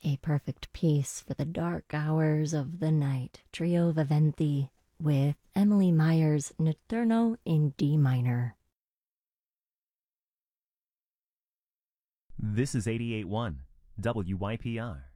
A perfect piece for the dark hours of the night. Trio Viventi with Emily Meyer's Notturno in D minor. This is 88.1 WYPR.